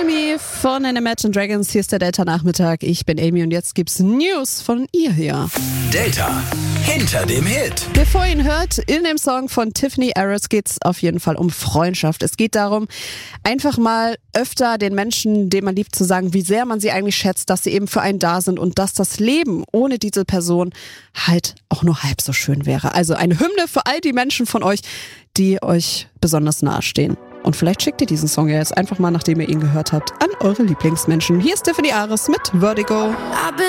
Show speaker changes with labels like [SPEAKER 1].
[SPEAKER 1] Call Me von den Imagine Dragons. Hier ist der Delta-Nachmittag. Ich bin Amy und jetzt gibt's News von ihr hier.
[SPEAKER 2] Delta hinter dem Hit.
[SPEAKER 1] Bevor ihr ihn hört, in dem Song von Tiffany Harris geht's auf jeden Fall um Freundschaft. Es geht darum, einfach mal öfter den Menschen, den man liebt, zu sagen, wie sehr man sie eigentlich schätzt, dass sie eben für einen da sind und dass das Leben ohne diese Person halt auch nur halb so schön wäre. Also eine Hymne für all die Menschen von euch, die euch besonders nahestehen. Und vielleicht schickt ihr diesen Song ja jetzt einfach mal, nachdem ihr ihn gehört habt, an eure Lieblingsmenschen. Hier ist Tiffany Harris mit Vertigo.